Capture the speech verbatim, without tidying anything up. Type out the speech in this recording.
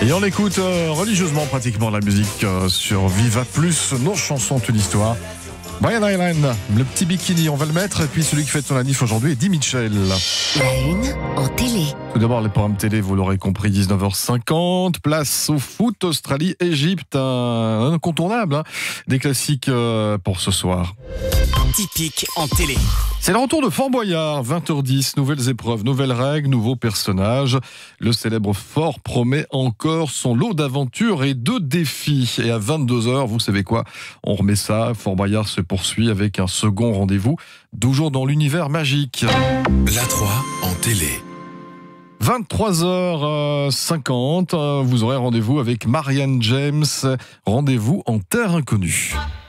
Et on écoute euh, religieusement pratiquement la musique euh, sur Viva Plus, nos chansons, une histoire. Brian Island, le petit bikini, on va le mettre. Et puis celui qui fête son anniversaire aujourd'hui est Eddie Mitchell. La une en télé. Tout d'abord, les programmes télé, vous l'aurez compris, dix-neuf heures cinquante. Place au foot, Australie-Égypte, un, un incontournable. Hein, des classiques euh, pour ce soir. Typique en télé. C'est le retour de Fort Boyard, vingt heures dix, nouvelles épreuves, nouvelles règles, nouveaux personnages. Le célèbre Fort promet encore son lot d'aventures et de défis. Et à vingt-deux heures, vous savez quoi, on remet ça, Fort Boyard se poursuit avec un second rendez-vous, toujours dans l'univers magique. La trois en télé. vingt-trois heures cinquante, vous aurez rendez-vous avec Marianne James, rendez-vous en terre inconnue.